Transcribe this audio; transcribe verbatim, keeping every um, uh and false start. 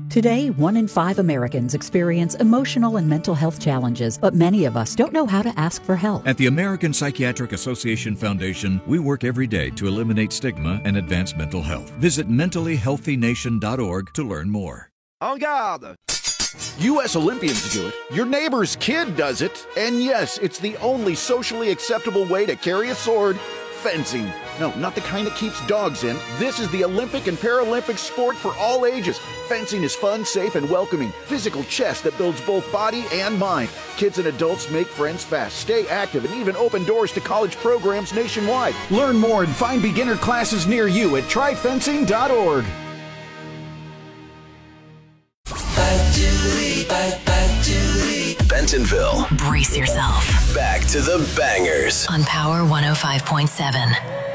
Today, one in five Americans experience emotional and mental health challenges, but many of us don't know how to ask for help. At the American Psychiatric Association Foundation, we work every day to eliminate stigma and advance mental health. Visit mentally healthy nation dot org to learn more. En garde! U S Olympians do it, your neighbor's kid does it, and yes, it's the only socially acceptable way to carry a sword: fencing. No, not the kind that keeps dogs in. This is the Olympic and Paralympic sport for all ages. Fencing is fun, safe, and welcoming. Physical chess that builds both body and mind. Kids and adults make friends fast, stay active, and even open doors to college programs nationwide. Learn more and find beginner classes near you at try fencing dot org. Bentonville. Brace yourself. Back to the bangers. On Power one oh five point seven.